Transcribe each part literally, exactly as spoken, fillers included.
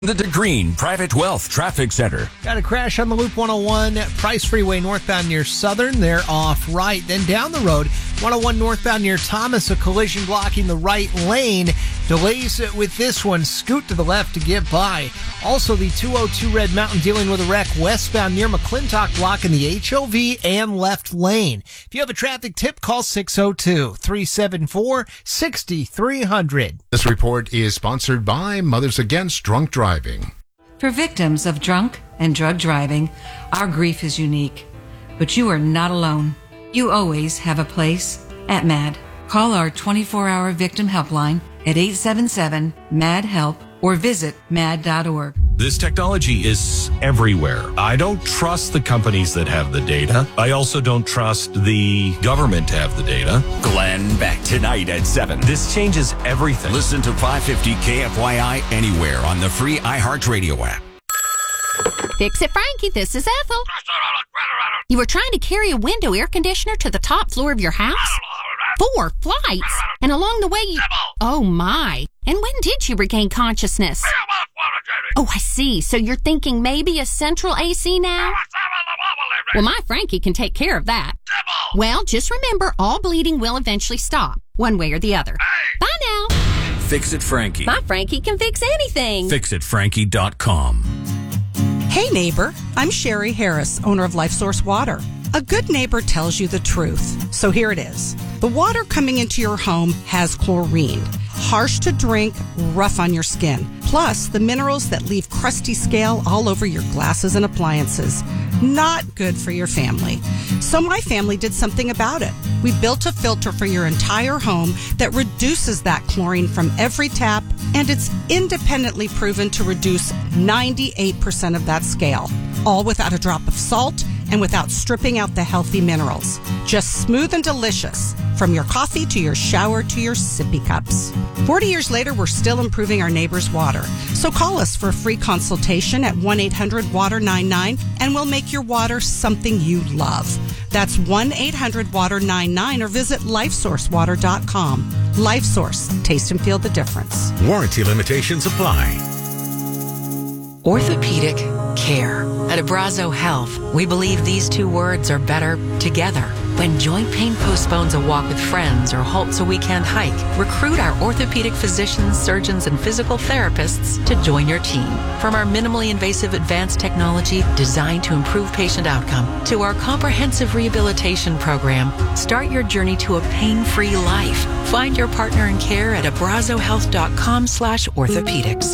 The DeGreen Private Wealth Traffic Center. Got a crash on the Loop one oh one Price Freeway northbound near Southern. They're off right. Then down the road, one oh one northbound near Thomas, a collision blocking the right lane. Delays with this one. Scoot to the left to get by. Also, the two oh two Red Mountain dealing with a wreck westbound near McClintock, blocking the H O V and left lane. If you have a traffic tip, call six oh two, three seven four, six three zero zero. This report is sponsored by Mothers Against Drunk Driving. For victims of drunk and drug driving, our grief is unique. But you are not alone. You always have a place at MAD. Call our twenty-four hour victim helpline at eight seven seven, M A D, HELP or visit mad dot org. This technology is everywhere. I don't trust the companies that have the data. I also don't trust the government to have the data. Glenn Beck tonight at seven. This changes everything. Listen to five fifty K F Y I anywhere on the free iHeartRadio app. Fix it, Frankie. This is Ethel. You were trying to carry a window air conditioner to the top floor of your house? Four flights. And along the way you... Oh, my. And when did you regain consciousness? Oh, I see. So you're thinking maybe a central A C now? Well, my Frankie can take care of that. Well, just remember, all bleeding will eventually stop, one way or the other. Bye now. Fix It Frankie. My Frankie can fix anything. fix it frankie dot com. Hey neighbor, I'm Sherry Harris, owner of LifeSource Water. A good neighbor tells you the truth. So here it is. The water coming into your home has chlorine. Harsh to drink, rough on your skin. Plus, the minerals that leave crusty scale all over your glasses and appliances. Not good for your family. So my family did something about it. We built a filter for your entire home that reduces that chlorine from every tap, and it's independently proven to reduce ninety-eight percent of that scale. All without a drop of salt and without stripping out the healthy minerals. Just smooth and delicious, from your coffee to your shower to your sippy cups. forty years later, we're still improving our neighbors' water. So call us for a free consultation at one eight hundred water ninety-nine, and we'll make your water something you love. That's one eight hundred water ninety-nine or visit lifesource water dot com. LifeSource. Taste and feel the difference. Warranty limitations apply. Orthopedic care. At Abrazo Health, we believe these two words are better together. When joint pain postpones a walk with friends or halts a weekend hike, recruit our orthopedic physicians, surgeons, and physical therapists to join your team. From our minimally invasive advanced technology designed to improve patient outcome to our comprehensive rehabilitation program, start your journey to a pain-free life. Find your partner in care at abrazo health dot com slash orthopedics.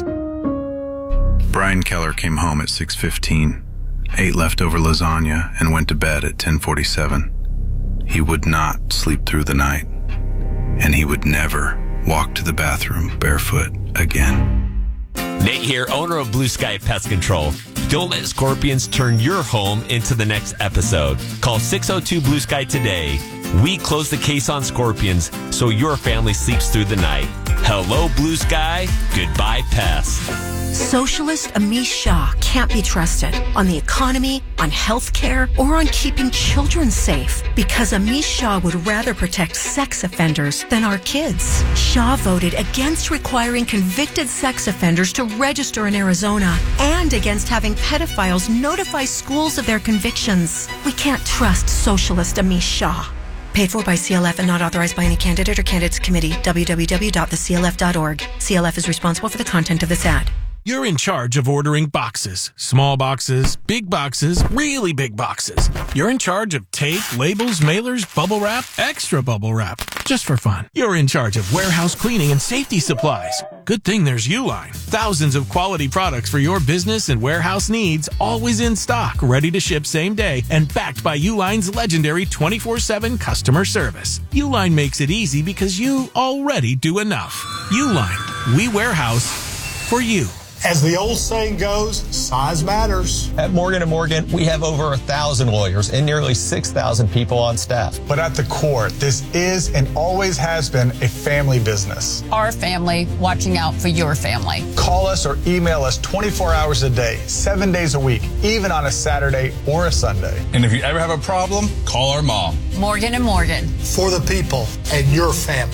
Brian Keller came home at six fifteen, ate leftover lasagna, and went to bed at ten forty-seven. He would not sleep through the night, and he would never walk to the bathroom barefoot again. Nate here, owner of Blue Sky Pest Control. Don't let scorpions turn your home into the next episode. Call six oh two Blue Sky today. We close the case on scorpions so your family sleeps through the night. Hello, Blue Sky. Goodbye, pests. Socialist Amish Shah can't be trusted on the economy, on health care, or on keeping children safe because Amish Shah would rather protect sex offenders than our kids. Shah voted against requiring convicted sex offenders to register in Arizona and against having pedophiles notify schools of their convictions. We can't trust Socialist Amish Shah. Paid for by C L F and not authorized by any candidate or candidates committee. w w w dot the c l f dot org. C L F is responsible for the content of this ad. You're in charge of ordering boxes. Small boxes, big boxes, really big boxes. You're in charge of tape, labels, mailers, bubble wrap, extra bubble wrap. Just for fun. You're in charge of warehouse cleaning and safety supplies. Good thing there's Uline. Thousands of quality products for your business and warehouse needs, always in stock, ready to ship same day, and backed by Uline's legendary twenty-four seven customer service. Uline makes it easy because you already do enough. Uline. We warehouse for you. As the old saying goes, size matters. At Morgan and Morgan, we have over a thousand lawyers and nearly six thousand people on staff. But at the core, this is and always has been a family business. Our family watching out for your family. Call us or email us twenty-four hours a day, seven days a week, even on a Saturday or a Sunday. And if you ever have a problem, call our mom. Morgan and Morgan. For the people and your family.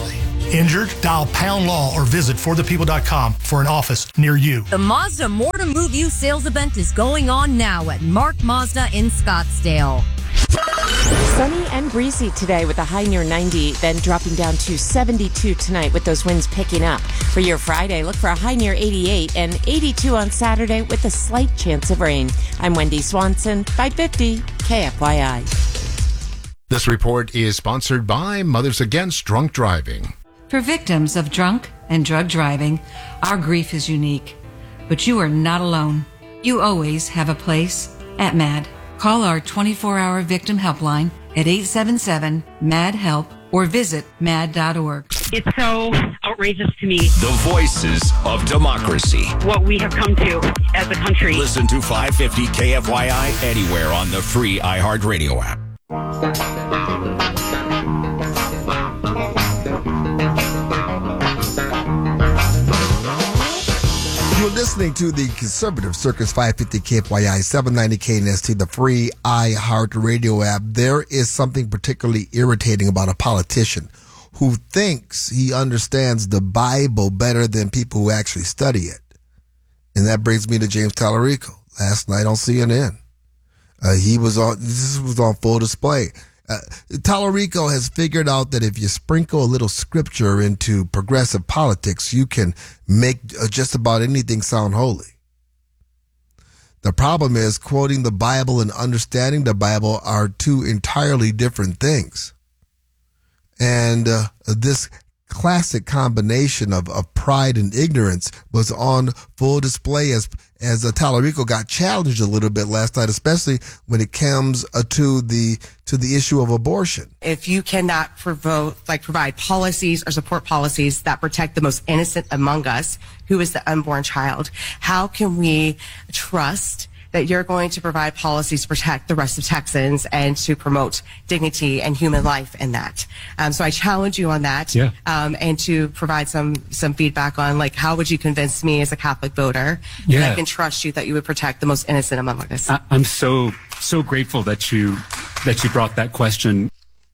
Injured? Dial Pound Law or visit for the people dot com for an office near you. The Mazda More to Move You sales event is going on now at Mark Mazda in Scottsdale. Sunny and breezy today with a high near ninety, then dropping down to seventy-two tonight with those winds picking up. For your Friday, look for a high near eighty-eight and eighty-two on Saturday with a slight chance of rain. I'm Wendy Swanson, five fifty K F Y I. This report is sponsored by Mothers Against Drunk Driving. For victims of drunk and drug driving, our grief is unique. But you are not alone. You always have a place at MAD. Call our twenty-four hour victim helpline at eight seven seven M A D HELP or visit mad dot org. It's so outrageous to me. The voices of democracy. What we have come to as a country. Listen to five fifty K F Y I anywhere on the free iHeartRadio app. You're listening to the Conservative Circus five fifty K F Y I seven ninety K N S T, the free iHeartRadio app. There is something particularly irritating about a politician who thinks he understands the Bible better than people who actually study it. And that brings me to James Tallarico last night on C N N. Uh, he was on, this was on full display. Uh, Tallarico has figured out that if you sprinkle a little scripture into progressive politics, you can make uh, just about anything sound holy. The problem is quoting the Bible and understanding the Bible are two entirely different things. And uh, this classic combination of, of pride and ignorance was on full display as as uh, Tallarico got challenged a little bit last night, especially when it comes uh, to the to the issue of abortion. If you cannot provoke, like provide policies or support policies that protect the most innocent among us, who is the unborn child, how can we trust that you're going to provide policies to protect the rest of Texans and to promote dignity and human life in that? Um, so I challenge you on that, yeah. um, and to provide some some feedback on, like, how would you convince me as a Catholic voter Yeah. that I can trust you that you would protect the most innocent among us? I, I'm so so grateful that you that you brought that question.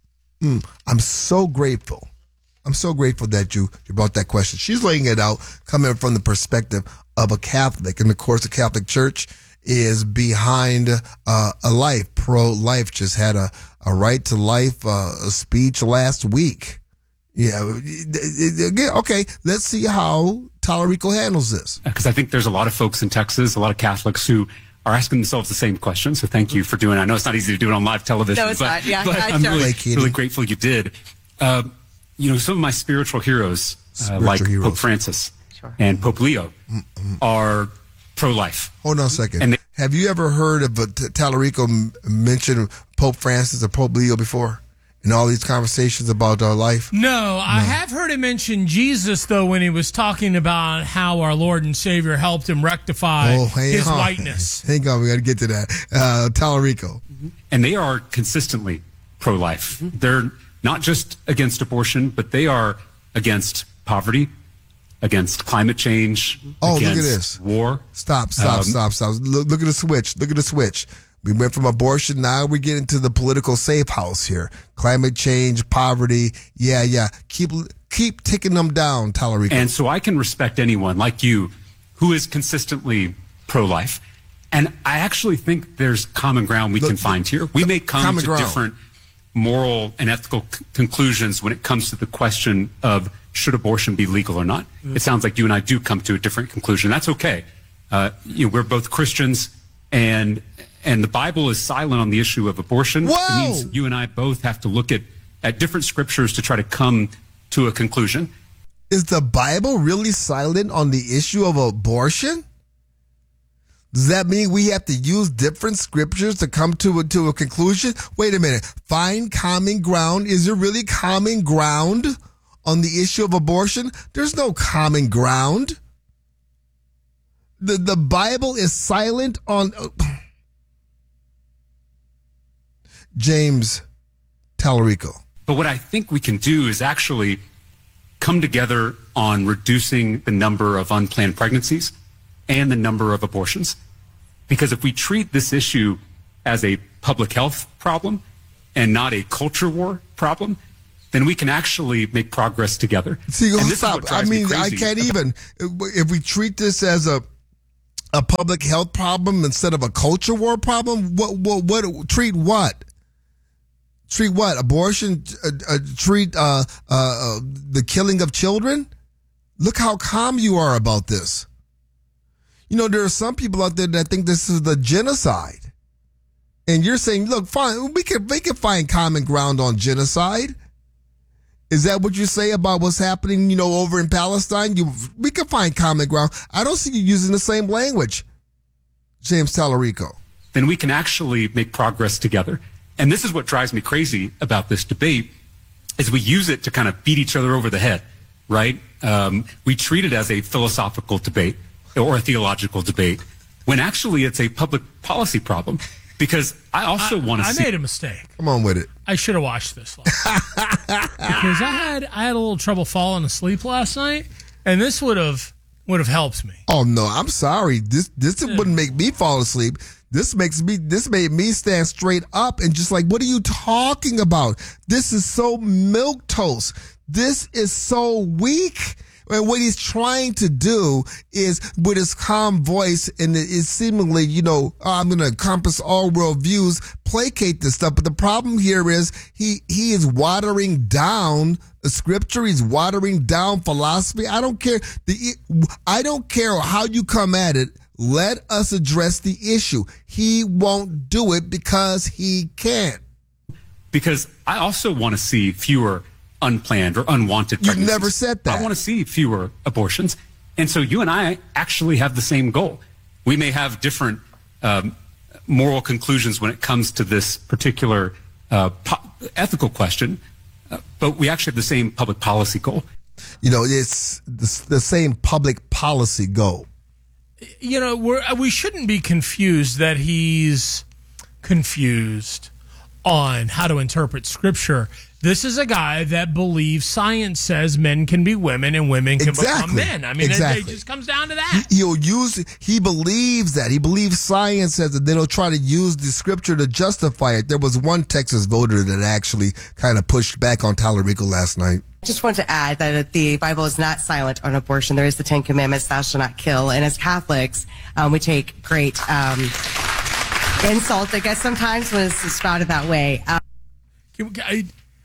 Mm, I'm so grateful. I'm so grateful that you, you brought that question. She's laying it out coming from the perspective of a Catholic. And of course, the Catholic Church is behind uh, a life. Pro-life just had a, a right to life uh, speech last week. Yeah. Again, okay, let's see how Tallarico handles this. Because I think there's a lot of folks in Texas, a lot of Catholics who are asking themselves the same question. So thank you for doing it. I know it's not easy to do it on live television. No, it's but, not. Yeah, but I I'm don't. really, Katie. really grateful you did. Uh, you know, some of my spiritual heroes, uh, Spiritual like heroes. Pope Francis Sure. and Pope Leo, Mm-mm. are pro-life. Hold on a second. And they- Have you ever heard of uh, T- Tallarico m- mention Pope Francis or Pope Leo before in all these conversations about our life? No, I have heard him mention Jesus, though, when he was talking about how our Lord and Savior helped him rectify Oh, hang his on. whiteness. Hang on, we got to get to that. Uh, Tallarico. And they are consistently pro-life. They're not just against abortion, but they are against poverty, against climate change, Oh, look at against this. war. Stop, stop, Um, stop, stop. Look, look at the switch. Look at the switch. We went from abortion. Now we get into the political safe house here. Climate change, poverty. Yeah, yeah. Keep keep ticking them down, Tallarico. And so I can respect anyone like you who is consistently pro-life. And I actually think there's common ground we Look, can find here. We may come common to ground. different moral and ethical c- conclusions when it comes to the question of should abortion be legal or not. Mm. It sounds like you and I do come to a different conclusion. That's okay. Uh, you know, we're both Christians, and and the Bible is silent on the issue of abortion. Whoa! It means you and I both have to look at, at different scriptures to try to come to a conclusion. Is the Bible really silent on the issue of abortion? Does that mean we have to use different scriptures to come to a, to a conclusion? Wait a minute. Find common ground. Is there really common ground on the issue of abortion? There's no common ground. The, the Bible is silent on... James Tallarico. But what I think we can do is actually come together on reducing the number of unplanned pregnancies and the number of abortions. Because if we treat this issue as a public health problem and not a culture war problem, then we can actually make progress together. See, and this stop. Is what I drives mean, me I crazy. can't even. If we treat this as a a public health problem instead of a culture war problem, what what what treat what? Treat what? Abortion? Uh, uh, treat uh, uh, the killing of children? Look how calm you are about this. You know, there are some people out there that think this is the genocide. And you're saying, look, fine, we can, we can find common ground on genocide. Is that what you say about what's happening, you know, over in Palestine? You, we can find common ground. I don't see you using the same language, James Tallarico. Then we can actually make progress together. And this is what drives me crazy about this debate, is we use it to kind of beat each other over the head, right? Um, we treat it as a philosophical debate or a theological debate, when actually it's a public policy problem. Because I also want to I see... I made a mistake. Come on with it. I should have watched this last night. Because I had I had a little trouble falling asleep last night, and this would have would have helped me. Oh no, I'm sorry. This this wouldn't make me fall asleep. This makes me this made me stand straight up and just like, what are you talking about? This is so milquetoast. This is so weak. And what he's trying to do is, with his calm voice and is seemingly, you know, oh, I'm going to encompass all world views, placate this stuff. But the problem here is he he is watering down the scripture. He's watering down philosophy. I don't care. The I don't care how you come at it. Let us address the issue. He won't do it because he can't. Because I also want to see fewer unplanned or unwanted pregnancies. You never said that. I want to see fewer abortions. And so you and I actually have the same goal. We may have different um, moral conclusions when it comes to this particular uh, po- ethical question, uh, but we actually have the same public policy goal. You know, it's the, the same public policy goal. You know, we're, we shouldn't be confused that he's confused on how to interpret Scripture. This is a guy that believes science says men can be women and women can exactly. become men. I mean, exactly. it, it just comes down to that. He, he'll use, he believes that. He believes science says that. Then he'll try to use the scripture to justify it. There was one Texas voter that actually kind of pushed back on Tallarico last night. I just want to add that the Bible is not silent on abortion. There is the Ten Commandments, thou shalt not kill. And as Catholics, um, we take great um, insult, I guess, sometimes when it's spouted that way. Um, Can, I,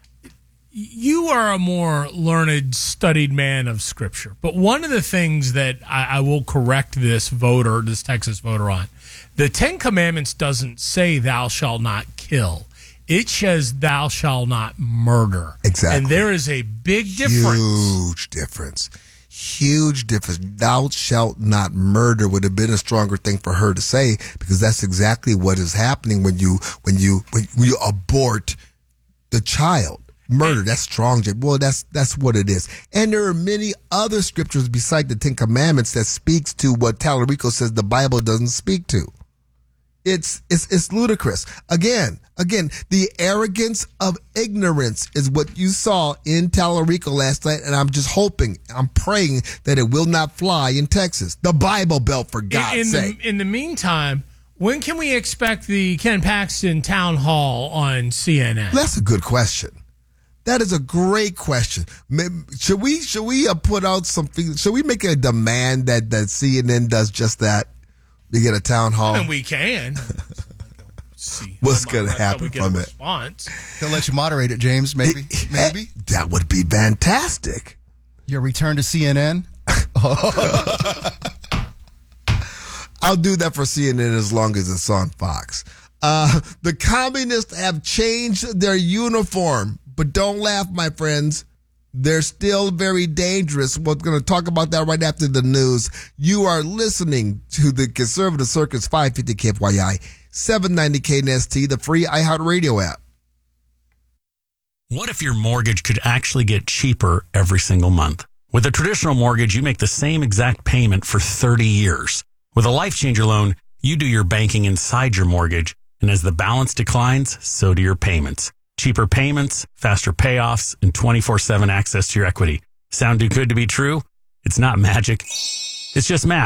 You are a more learned, studied man of Scripture. But one of the things that I, I will correct this voter, this Texas voter on, the Ten Commandments doesn't say thou shalt not kill. It says thou shalt not murder. Exactly. And there is a big difference. Huge difference. Huge difference. Thou shalt not murder would have been a stronger thing for her to say, because that's exactly what is happening when you when you when you abort the child. Murder, that's strong. Well, that's that's what it is. And there are many other scriptures beside the Ten Commandments that speaks to what Tallarico says the Bible doesn't speak to. It's it's it's ludicrous. Again, again, the arrogance of ignorance is what you saw in Tallarico last night, and I'm just hoping, I'm praying that it will not fly in Texas. The Bible Belt, for God's in, in sake. The, in the meantime, when can we expect the Ken Paxton town hall on C N N? That's a good question. That is a great question. Should we should we uh, put out something? Should we make a demand that, that C N N does just that? We get a town hall. I mean, we can. See what's going to happen from it? Response. They'll let you moderate it, James. Maybe, maybe that would be fantastic. Your return to C N N. I'll do that for C N N as long as it's on Fox. Uh, the communists have changed their uniform. But don't laugh, my friends. They're still very dangerous. We're going to talk about that right after the news. You are listening to the Conservative Circus five fifty K F Y I, seven ninety K N S T, the free iHeartRadio app. What if your mortgage could actually get cheaper every single month? With a traditional mortgage, you make the same exact payment for thirty years. With a Life Changer loan, you do your banking inside your mortgage, and as the balance declines, so do your payments. Cheaper payments, faster payoffs, and twenty-four seven access to your equity. Sound too good to be true? It's not magic. It's just math.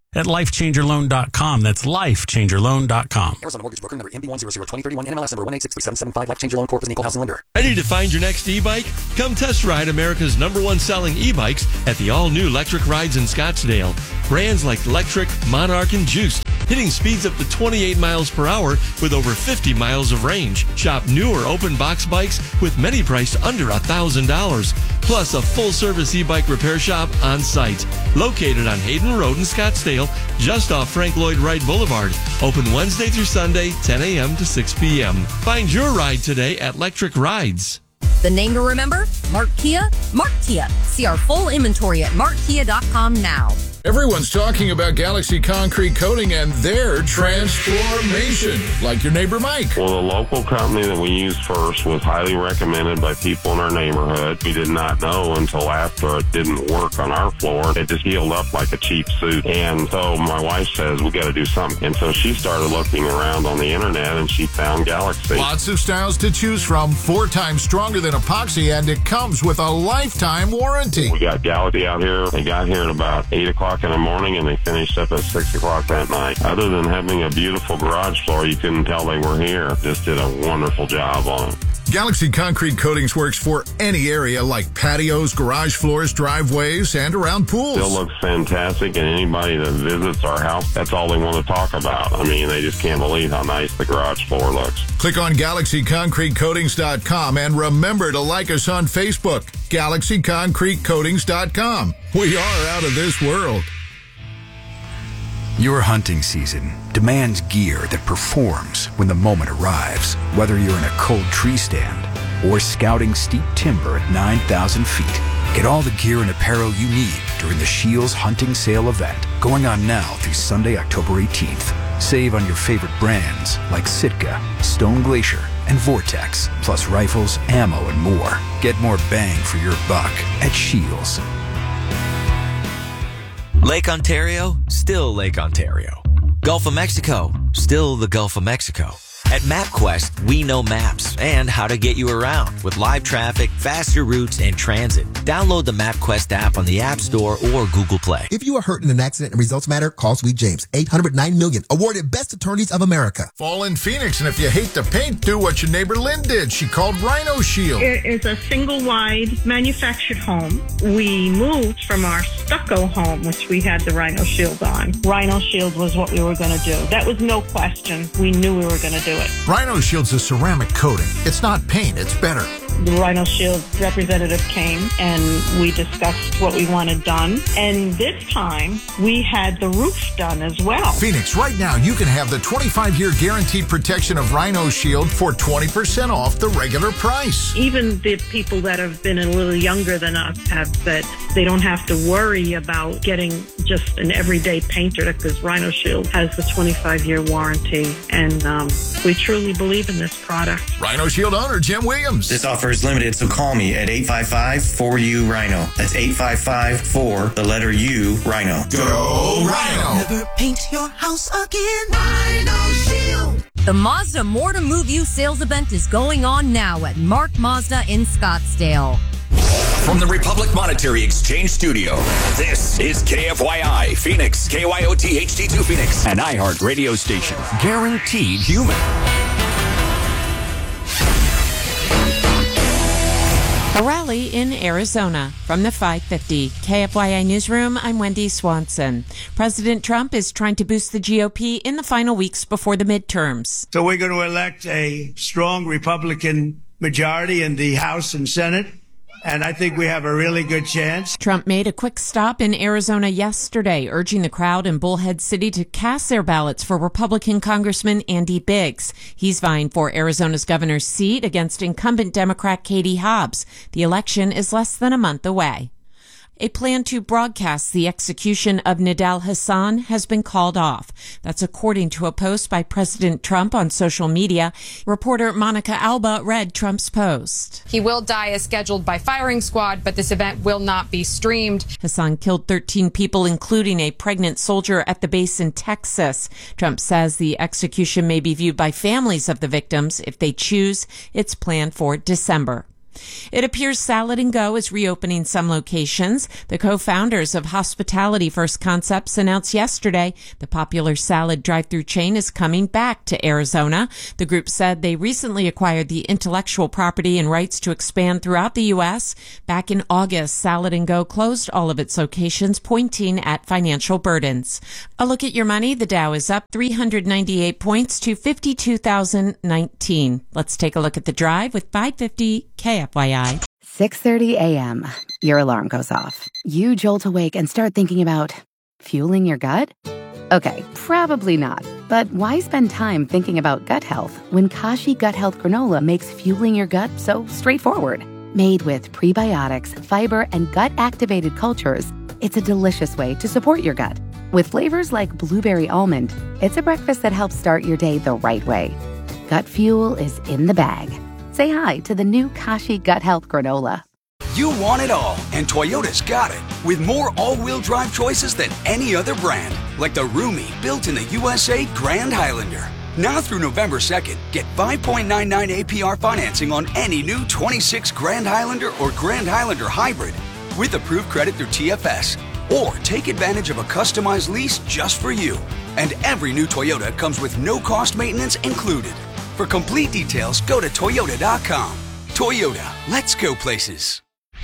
at life changer loan dot com. That's life changer loan dot com. Arizona Mortgage Broker number M B one zero zero two zero three one, N M L S number one eight six three seven seven five. Life Changer Loan Corp is an equal housing lender. Ready to find your next e-bike? Come test ride America's number one selling e-bikes at the all-new Electric Rides in Scottsdale. Brands like Electric, Monarch, and Juiced, hitting speeds up to twenty-eight miles per hour with over fifty miles of range. Shop newer open box bikes with many priced under one thousand dollars. Plus a full-service e-bike repair shop on site. Located on Hayden Road in Scottsdale, just off Frank Lloyd Wright Boulevard. Open Wednesday through Sunday, ten a.m. to six p.m. Find your ride today at Electric Rides. The name to remember? Mark Kia, Mark Kia. See our full inventory at mark kia dot com now. Everyone's talking about Galaxy Concrete Coating and their transformation, like your neighbor Mike. Well, the local company that we used first was highly recommended by people in our neighborhood. We did not know until after it didn't work on our floor. It just healed up like a cheap suit. And so my wife says, we got to do something. And so she started looking around on the internet and she found Galaxy. Lots of styles to choose from, four times stronger than epoxy, and it comes with a lifetime warranty. We got Galaxy out here. They got here at about eight o'clock in the morning and they finished up at six o'clock that night. Other than having a beautiful garage floor, you couldn't tell they were here. Just did a wonderful job on it. Galaxy Concrete Coatings works for any area like patios, garage floors, driveways, and around pools. Still looks fantastic, and anybody that visits our house, that's all they want to talk about. I mean, they just can't believe how nice the garage floor looks. Click on galaxy concrete coatings dot com and remember to like us on Facebook, galaxy concrete coatings dot com. We are out of this world. Your hunting season demands gear that performs when the moment arrives. Whether you're in a cold tree stand or scouting steep timber at nine thousand feet, get all the gear and apparel you need during the Scheels Hunting Sale event, going on now through Sunday, October eighteenth. Save on your favorite brands like Sitka, Stone Glacier, and Vortex, plus rifles, ammo, and more. Get more bang for your buck at Scheels. Lake Ontario, still Lake Ontario. Gulf of Mexico, still the Gulf of Mexico. At MapQuest, we know maps and how to get you around with live traffic, faster routes, and transit. Download the MapQuest app on the App Store or Google Play. If you are hurt in an accident and results matter, call Sweet James. eight hundred nine million, awarded Best Attorneys of America. Fall in Phoenix, and if you hate the paint, do what your neighbor Lynn did. She called Rhino Shield. It is a single-wide manufactured home. We moved from our stucco home, which we had the Rhino Shield on. Rhino Shield was what we were going to do. That was no question. We knew we were going to do it. Rhino Shield's a ceramic coating. It's not paint, it's better. The Rhino Shield representative came and we discussed what we wanted done. And this time we had the roof done as well. Phoenix, right now you can have the twenty-five year guaranteed protection of Rhino Shield for twenty percent off the regular price. Even the people that have been a little younger than us have said they don't have to worry about getting just an everyday painter because Rhino Shield has the twenty-five year warranty. And um, we truly believe in this product. Rhino Shield owner Jim Williams. This offer is limited, so call me at eight five five four U Rhino. That's eight five five four, the letter U, Rhino. Go Rhino! Never paint your house again. Rhino Shield. The Mazda More to Move You sales event is going on now at Mark Mazda in Scottsdale. From the Republic Monetary Exchange Studio, this is K F Y I Phoenix, K Y O T H D two Phoenix, an iHeart radio station. Guaranteed human. A rally in Arizona. From the five fifty K F Y I Newsroom, I'm Wendy Swanson. President Trump is trying to boost the G O P in the final weeks before the midterms. So we're going to elect a strong Republican majority in the House and Senate, and I think we have a really good chance. Trump made a quick stop in Arizona yesterday, urging the crowd in Bullhead City to cast their ballots for Republican Congressman Andy Biggs. He's vying for Arizona's governor's seat against incumbent Democrat Katie Hobbs. The election is less than a month away. A plan to broadcast the execution of Nidal Hasan has been called off. That's according to a post by President Trump on social media. Reporter Monica Alba read Trump's post. He will die as scheduled by firing squad, but this event will not be streamed. Hasan killed thirteen people, including a pregnant soldier at the base in Texas. Trump says the execution may be viewed by families of the victims if they choose. It's planned for December. It appears Salad and Go is reopening some locations. The co-founders of Hospitality First Concepts announced yesterday the popular salad drive-thru chain is coming back to Arizona. The group said they recently acquired the intellectual property and rights to expand throughout the U S. Back in August, Salad and Go closed all of its locations, pointing at financial burdens. A look at your money. The Dow is up three hundred ninety-eight points to fifty-two thousand nineteen. Let's take a look at the drive with five fifty K F Y I. six thirty a.m. Your alarm goes off. You jolt awake and start thinking about fueling your gut? Okay, probably not. But why spend time thinking about gut health when Kashi Gut Health Granola makes fueling your gut so straightforward? Made with prebiotics, fiber, and gut-activated cultures, it's a delicious way to support your gut. With flavors like blueberry almond, it's a breakfast that helps start your day the right way. Gut fuel is in the bag. Say hi to the new Kashi Gut Health Granola. You want it all, and Toyota's got it. With more all-wheel drive choices than any other brand. Like the roomy, built in the U S A Grand Highlander. Now through November second, get five point nine nine A P R financing on any new twenty-six Grand Highlander or Grand Highlander Hybrid with approved credit through T F S. Or take advantage of a customized lease just for you. And every new Toyota comes with no-cost maintenance included. For complete details, go to Toyota dot com. Toyota, let's go places.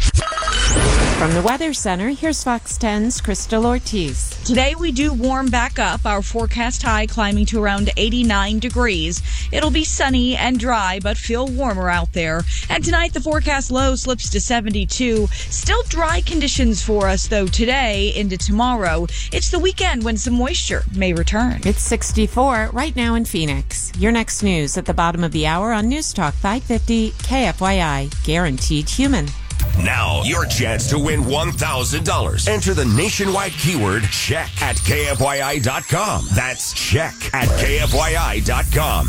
From the Weather Center, here's Fox ten's Crystal Ortiz. Today we do warm back up, our forecast high climbing to around eighty-nine degrees. It'll be sunny and dry, but feel warmer out there. And tonight the forecast low slips to seventy-two. Still dry conditions for us, though, today into tomorrow. It's the weekend when some moisture may return. It's sixty-four right now in Phoenix. Your next news at the bottom of the hour on News Talk five fifty K F Y I. Guaranteed human. Now, your chance to win one thousand dollars. Enter the nationwide keyword check at K F Y I dot com. That's check at K F Y I dot com.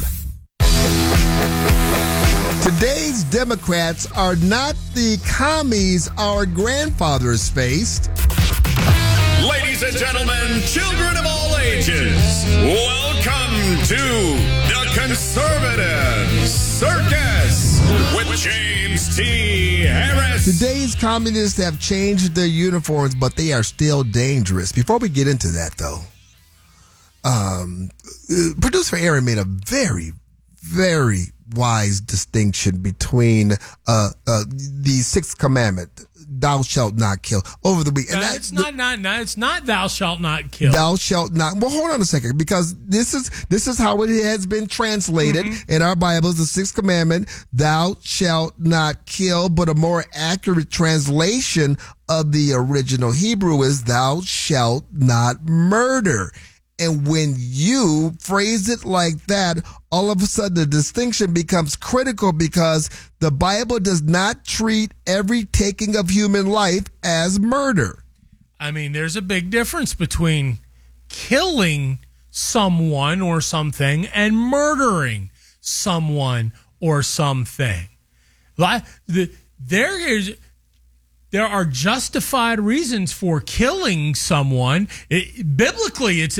Today's Democrats are not the commies our grandfathers faced. Ladies and gentlemen, children of all ages, welcome to the Conservative Circus with James T. Harris. Today's communists have changed their uniforms, but they are still dangerous. Before we get into that, though, um, producer Aaron made a very, very wise distinction between uh, uh, the sixth commandment, thou shalt not kill, over the week. And no, that, it's not, not, not, it's not thou shalt not kill. Thou shalt not. Well, hold on a second, because this is this is how it has been translated mm-hmm. in our Bibles. The sixth commandment, thou shalt not kill, but a more accurate translation of the original Hebrew is thou shalt not murder. And when you phrase it like that, all of a sudden the distinction becomes critical, because the Bible does not treat every taking of human life as murder. I mean, there's a big difference between killing someone or something and murdering someone or something. There is... There are justified reasons for killing someone. It, biblically, it's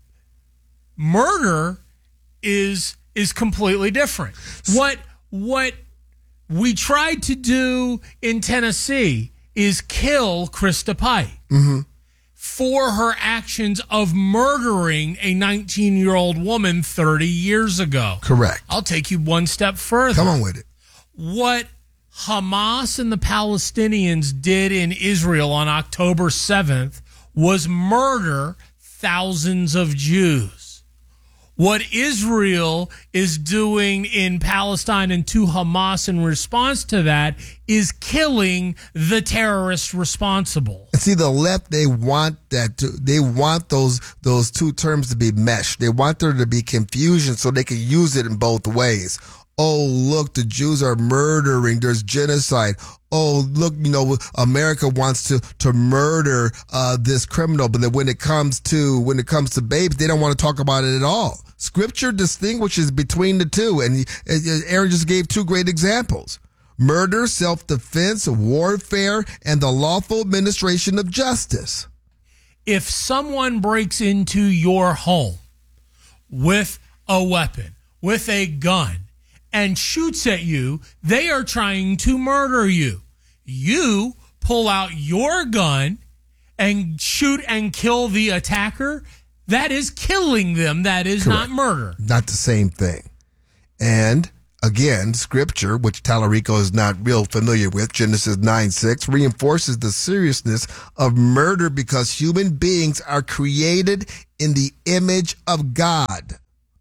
murder is is completely different. What what we tried to do in Tennessee is kill Krista Pike mm-hmm. for her actions of murdering a nineteen-year-old woman thirty years ago. Correct. I'll take you one step further. Come on with it. What Hamas and the Palestinians did in Israel on October seventh was murder thousands of Jews. What Israel is doing in Palestine and to Hamas in response to that is killing the terrorists responsible. See, the left, they want that to, they want those those two terms to be meshed. They want there to be confusion so they can use it in both ways. Oh, look, the Jews are murdering. There's genocide. Oh, look, you know, America wants to, to murder, uh, this criminal. But then when it comes to, when it comes to babes, they don't want to talk about it at all. Scripture distinguishes between the two. And Aaron just gave two great examples. Murder, self-defense, warfare, and the lawful administration of justice. If someone breaks into your home with a weapon, with a gun, and shoots at you, they are trying to murder you. You pull out your gun and shoot and kill the attacker. That is killing them. That is Correct. not murder. Not the same thing. And again, scripture, which Tallarico is not real familiar with, Genesis nine six, reinforces the seriousness of murder because human beings are created in the image of God.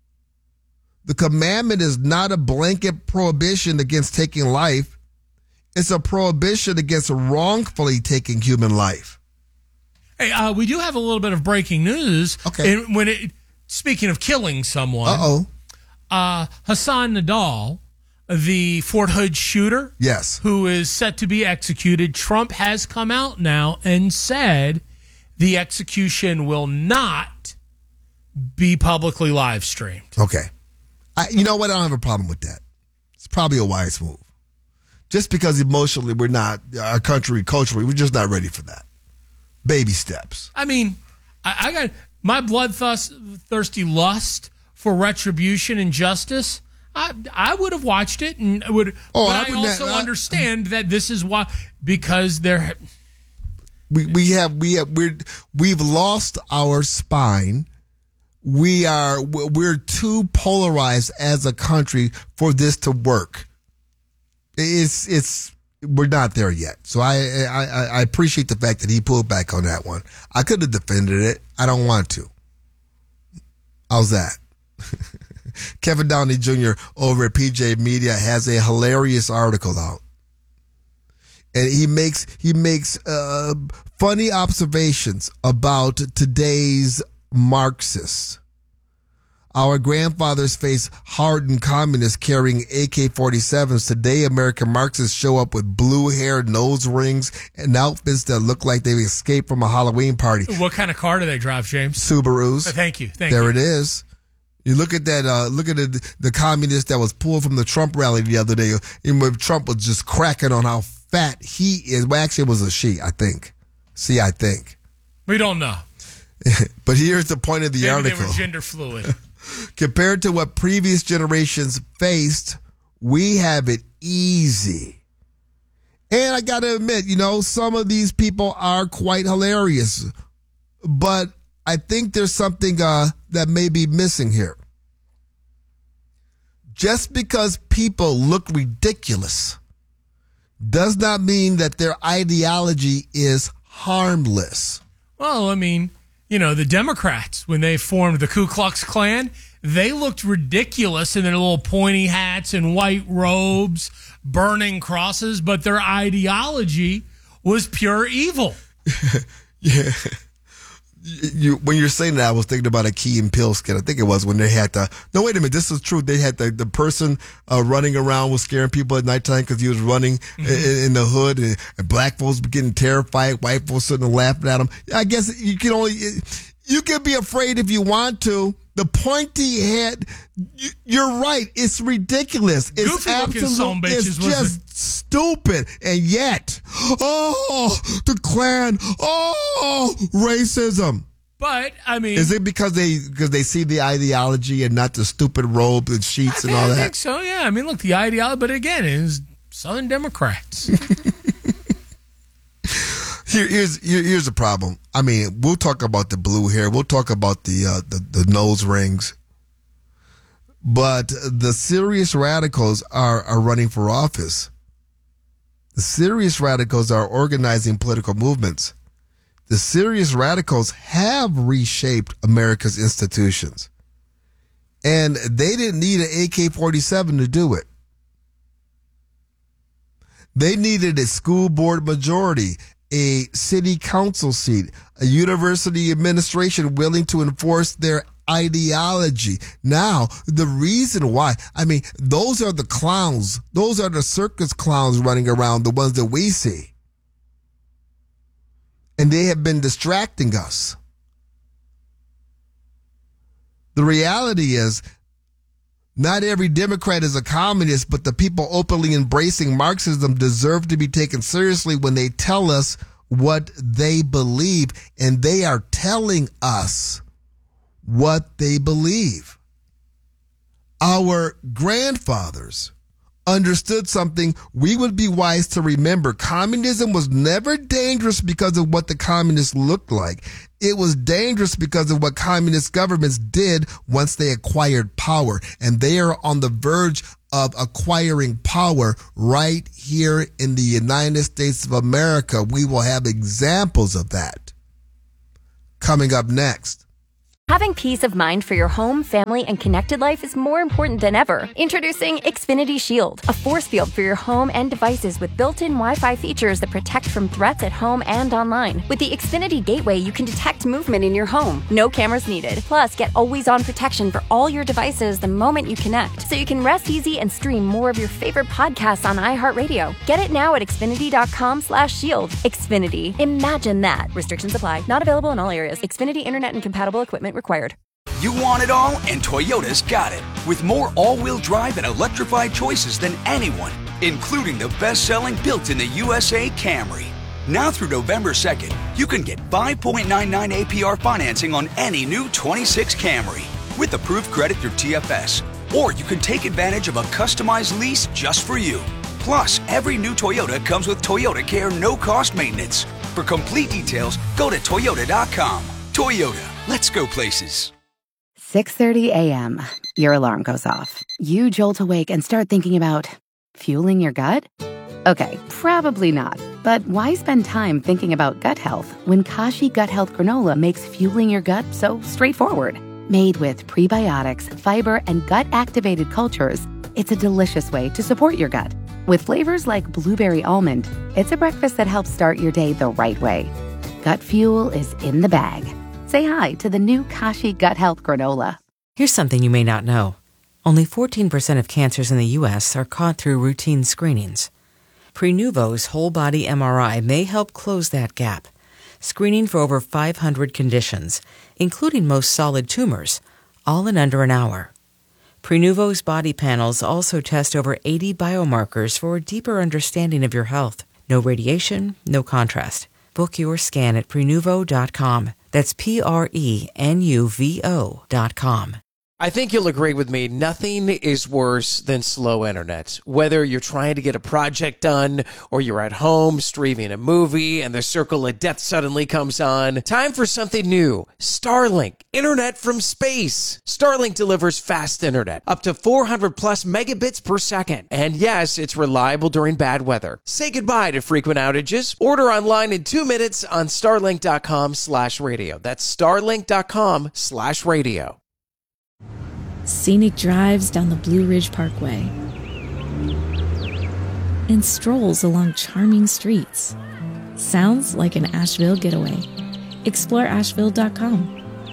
The commandment is not a blanket prohibition against taking life. It's a prohibition against wrongfully taking human life. Hey, uh, we do have a little bit of breaking news. Okay. And when it, speaking of killing someone. Uh-oh. Uh, Hassan Nadal, the Fort Hood shooter. Yes. Who is set to be executed. Trump has come out now and said the execution will not be publicly live streamed. Okay. I, you know what? I don't have a problem with that. It's probably a wise move. Just because emotionally we're not, our country, culturally, we're just not ready for that. Baby steps. I mean, I, I got my bloodthirsty lust for retribution and justice. I I would have watched it and would. Oh, but I I, would also not, I, understand that this is why because they're. We we have we have we're we've lost our spine. We are we're too polarized as a country for this to work. It's it's we're not there yet. So I I I appreciate the fact that he pulled back on that one. I could have defended it. I don't want to. How's that? Kevin Downey Junior over at P J Media has a hilarious article out. And he makes he makes uh, funny observations about today's Marxists. Our grandfathers face hardened communists carrying A K forty-sevens. Today, American Marxists show up with blue hair, nose rings, and outfits that look like they've escaped from a Halloween party. What kind of car do they drive, James? Subarus. Uh, thank you. Thank there you. it is. You look at that. Uh, look at the, the communist that was pulled from the Trump rally the other day, and when Trump was just cracking on how fat he is. Well, actually, it was a she, I think. See, I think. We don't know. But here's the point of the Maybe article. they were gender fluid. Compared to what previous generations faced, we have it easy. And I got to admit, you know, some of these people are quite hilarious. But I think there's something uh, that may be missing here. Just because people look ridiculous does not mean that their ideology is harmless. Well, I mean, you know, the Democrats, when they formed the Ku Klux Klan, they looked ridiculous in their little pointy hats and white robes, burning crosses, but their ideology was pure evil. Yeah. You, when you're saying that, I was thinking about a Key and Peele skit. I think it was when they had the, no, wait a minute, this is true. They had the, the person uh, running around was scaring people at nighttime because he was running mm-hmm. in, in the hood, and, and black folks were getting terrified. White folks sitting and laughing at him. I guess you can only, you can be afraid if you want to. The pointy head, you, you're right. It's ridiculous. It's Goofy absolutely, it's just the- stupid. And yet, oh, the Klan, oh, racism. But, I mean... Is it because they because they see the ideology and not the stupid robe and sheets I and all I that? I think so, yeah. I mean, look, the ideology, but again, it is Southern Democrats. Here, here's here, here's the problem. I mean, we'll talk about the blue hair. We'll talk about the, uh, the the nose rings. But the serious radicals are, are running for office. The serious radicals are organizing political movements. The serious radicals have reshaped America's institutions. And they didn't need an A K forty-seven to do it. They needed a school board majority, a city council seat, a university administration willing to enforce their ideology. Now, the reason why, I mean, those are the clowns. Those are the circus clowns running around, the ones that we see. And they have been distracting us. The reality is, not every Democrat is a communist, but the people openly embracing Marxism deserve to be taken seriously when they tell us what they believe, and they are telling us what they believe. Our grandfathers understood something we would be wise to remember. Communism was never dangerous because of what the communists looked like. It was dangerous because of what communist governments did once they acquired power. And they are on the verge of acquiring power right here in the United States of America. We will have examples of that coming up next. Having peace of mind for your home, family, and connected life is more important than ever. Introducing Xfinity Shield, a force field for your home and devices with built-in Wi-Fi features that protect from threats at home and online. With the Xfinity Gateway, you can detect movement in your home. No cameras needed. Plus, get always-on protection for all your devices the moment you connect, so you can rest easy and stream more of your favorite podcasts on iHeartRadio. Get it now at Xfinity.com slash shield. Xfinity. Imagine that. Restrictions apply. Not available in all areas. Xfinity Internet and compatible equipment required. You want it all, and Toyota's got it. With more all-wheel drive and electrified choices than anyone, including the best-selling built in the U S A Camry. Now through November second, you can get five point nine nine A P R financing on any new twenty-six Camry with approved credit through T F S. Or you can take advantage of a customized lease just for you. Plus, every new Toyota comes with Toyota Care no-cost maintenance. For complete details, go to Toyota dot com. Toyota, let's go places. six thirty a.m. Your alarm goes off. You jolt awake and start thinking about fueling your gut? Okay, probably not. But why spend time thinking about gut health when Kashi Gut Health Granola makes fueling your gut so straightforward? Made with prebiotics, fiber, and gut-activated cultures, it's a delicious way to support your gut. With flavors like blueberry almond, it's a breakfast that helps start your day the right way. Gut fuel is in the bag. Say hi to the new Kashi Gut Health Granola. Here's something you may not know. Only fourteen percent of cancers in the U S are caught through routine screenings. Prenuvo's whole-body M R I may help close that gap, screening for over five hundred conditions, including most solid tumors, all in under an hour. Prenuvo's body panels also test over eighty biomarkers for a deeper understanding of your health. No radiation, no contrast. Book your scan at Prenuvo dot com. That's P R E N U V O dot com. I think you'll agree with me, nothing is worse than slow internet. Whether you're trying to get a project done or you're at home streaming a movie and the circle of death suddenly comes on, time for something new. Starlink, internet from space. Starlink delivers fast internet, up to four hundred plus megabits per second. And yes, it's reliable during bad weather. Say goodbye to frequent outages. Order online in two minutes on starlink dot com slash radio. That's starlink dot com slash radio. Scenic drives down the Blue Ridge Parkway, and strolls along charming streets. Sounds like an Asheville getaway. Explore asheville dot com.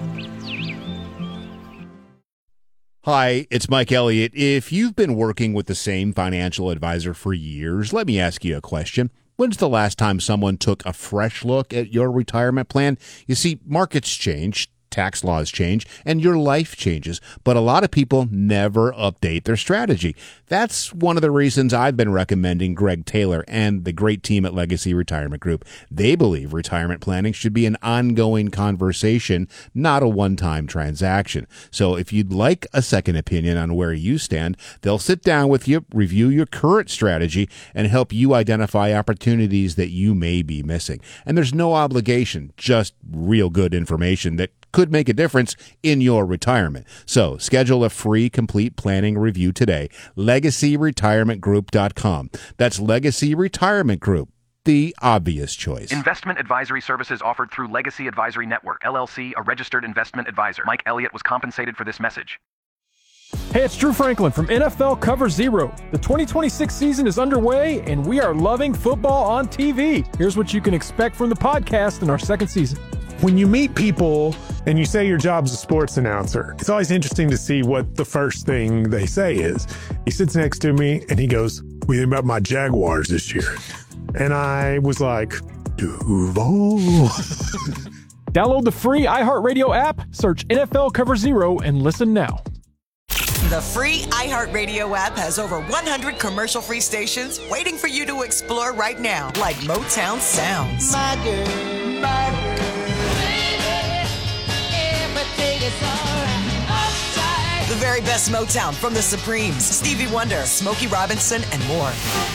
Hi, it's Mike Elliott. If you've been working with the same financial advisor for years, let me ask you a question. When's the last time someone took a fresh look at your retirement plan? You see, markets change, tax laws change, and your life changes, but a lot of people never update their strategy. That's one of the reasons I've been recommending Greg Taylor and the great team at Legacy Retirement Group. They believe retirement planning should be an ongoing conversation, not a one-time transaction. So if you'd like a second opinion on where you stand, they'll sit down with you, review your current strategy, and help you identify opportunities that you may be missing. And there's no obligation, just real good information that could make a difference in your retirement. So schedule a free complete planning review today. legacy retirement group dot com. That's Legacy Retirement Group, the obvious choice. Investment advisory services offered through Legacy Advisory Network, L L C, a registered investment advisor. Mike Elliott was compensated for this message. Hey, it's Drew Franklin from N F L Cover Zero. The twenty twenty-six season is underway, and we are loving football on T V. Here's what you can expect from the podcast in our second season. When you meet people and you say your job's a sports announcer, it's always interesting to see what the first thing they say is. He sits next to me and he goes, "What do you think about my Jaguars this year?" And I was like, Duval. Download the free iHeartRadio app, search N F L Cover Zero, and listen now. The free iHeartRadio app has over one hundred commercial-free stations waiting for you to explore right now, like Motown Sounds. My girl, my girl, baby, everything is all right. Upside. The very very best Motown from the Supremes, Stevie Wonder, Smokey Robinson, and more.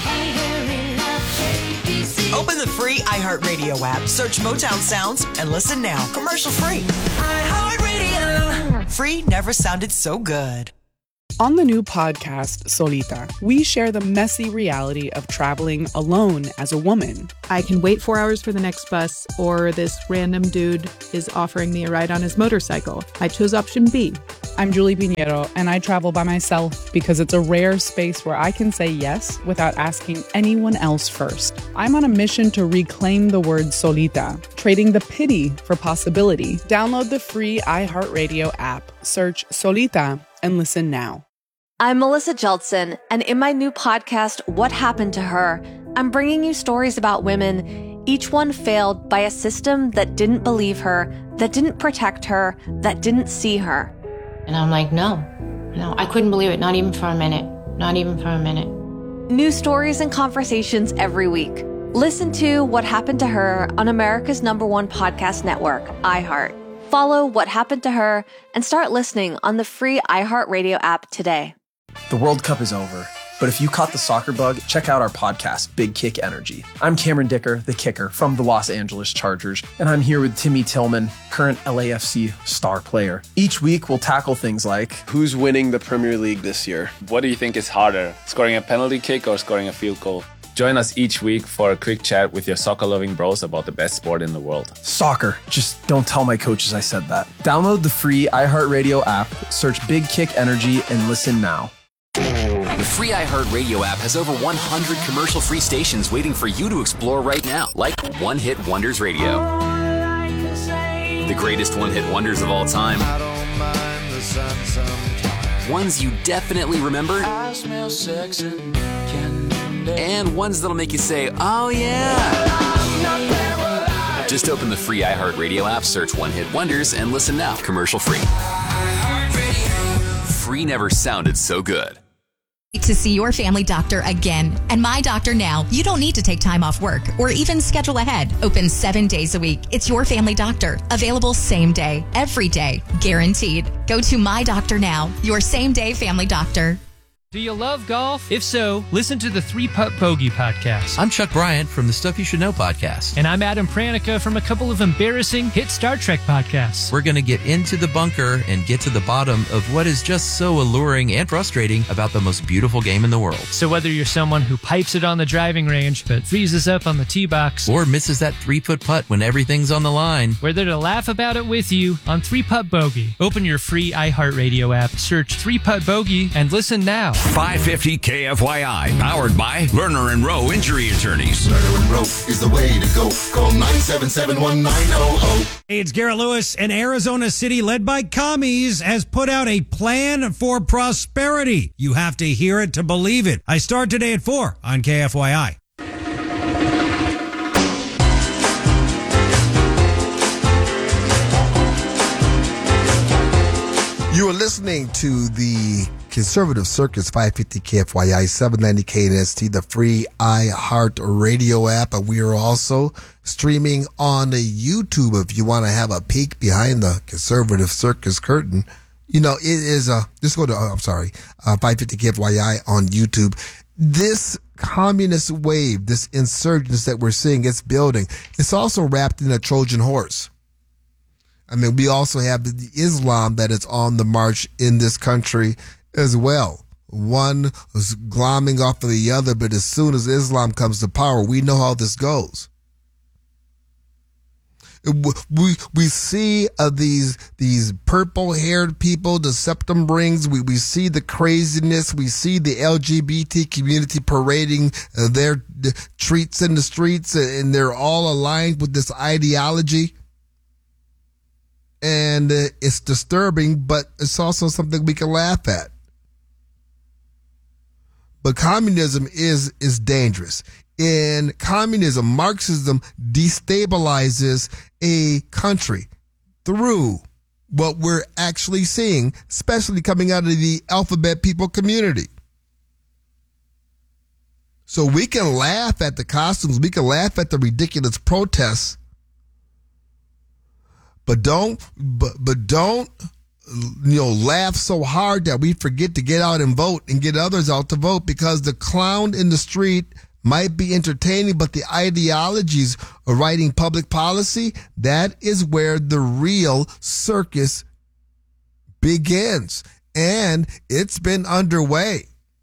Open the free iHeartRadio app, search Motown Sounds, and listen now. Commercial free. iHeartRadio. Free never sounded so good. On the new podcast, Solita, we share the messy reality of traveling alone as a woman. I can wait four hours for the next bus, or this random dude is offering me a ride on his motorcycle. I chose option B. I'm Julie Pinheiro, and I travel by myself because it's a rare space where I can say yes without asking anyone else first. I'm on a mission to reclaim the word solita, trading the pity for possibility. Download the free iHeartRadio app, search Solita, and listen now. I'm Melissa Jeltsin, and in my new podcast, What Happened to Her, I'm bringing you stories about women, each one failed by a system that didn't believe her, that didn't protect her, that didn't see her. And I'm like, no, no, I couldn't believe it, not even for a minute, not even for a minute. New stories and conversations every week. Listen to What Happened to Her on America's number one podcast network, iHeart. Follow What Happened to Her and start listening on the free iHeartRadio app today. The World Cup is over, but if you caught the soccer bug, check out our podcast, Big Kick Energy. I'm Cameron Dicker, the kicker from the Los Angeles Chargers, and I'm here with Timmy Tillman, current L A F C star player. Each week, we'll tackle things like, who's winning the Premier League this year? What do you think is harder, scoring a penalty kick or scoring a field goal? Join us each week for a quick chat with your soccer-loving bros about the best sport in the world. Soccer. Just don't tell my coaches I said that. Download the free iHeartRadio app, search Big Kick Energy, and listen now. The free iHeartRadio app has over one hundred commercial-free stations waiting for you to explore right now, like One Hit Wonders Radio. The greatest one-hit wonders of all time. Ones you definitely remember. I smell sex and candy. And ones that'll make you say, oh yeah. Just open the free iHeartRadio app, search One Hit Wonders, and listen now, commercial-free. Free never sounded so good. To see your family doctor again. And My Doctor Now, you don't need to take time off work or even schedule ahead. Open seven days a week. It's your family doctor. Available same day, every day, guaranteed. Go to My Doctor Now, your same day family doctor. Do you love golf? If so, listen to the Three Putt Bogey podcast. I'm Chuck Bryant from the Stuff You Should Know podcast. And I'm Adam Pranica from a couple of embarrassing hit Star Trek podcasts. We're going to get into the bunker and get to the bottom of what is just so alluring and frustrating about the most beautiful game in the world. So whether you're someone who pipes it on the driving range but freezes up on the tee box, or misses that three-foot putt when everything's on the line, we're there to laugh about it with you on Three Putt Bogey. Open your free iHeartRadio app, search Three Putt Bogey, and listen now. five fifty K F Y I, powered by Lerner and Rowe Injury Attorneys. Lerner and Rowe is the way to go. Call nine seven seven, one nine zero zero. Hey, it's Garrett Lewis, and Arizona City, led by commies, has put out a plan for prosperity. You have to hear it to believe it. I start today at four on K F Y I. You are listening to the Conservative Circus, five fifty K F Y I, seven ninety K N S T, the free iHeart Radio app. And we are also streaming on YouTube if you want to have a peek behind the Conservative Circus curtain. You know, it is a, just go to, uh, I'm sorry, uh, five fifty K F Y I on YouTube. This communist wave, this insurgence that we're seeing, it's building. It's also wrapped in a Trojan horse. I mean, we also have the Islam that is on the march in this country as well. One is glomming off of the other, but as soon as Islam comes to power, we know how this goes. We we see uh, these these purple-haired people, the septum rings. We we see the craziness. We see the L G B T community parading uh, their uh, treats in the streets, and they're all aligned with this ideology. And uh, it's disturbing, but it's also something we can laugh at. But communism is is dangerous. In communism, Marxism destabilizes a country through what we're actually seeing, especially coming out of the alphabet people community. So we can laugh at the costumes, we can laugh at the ridiculous protests, but don't but but don't you know, laugh so hard that we forget to get out and vote and get others out to vote, because the clown in the street might be entertaining, but the ideologies of writing public policy, that is where the real circus begins. And it's been underway.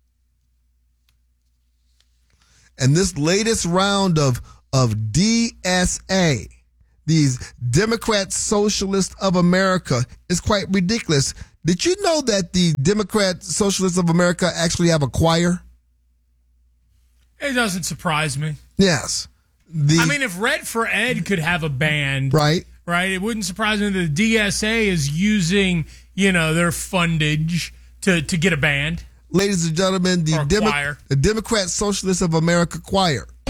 And this latest round of, of D S A, these Democrat Socialists of America, is quite ridiculous. Did you know that the Democrat Socialists of America actually have a choir? It doesn't surprise me. Yes. The, I mean, if Red for Ed could have a band, right, right, it wouldn't surprise me that the D S A is using, you know, their fundage to, to get a band. Ladies and gentlemen, the, Demo- the Democrat Socialists of America choir.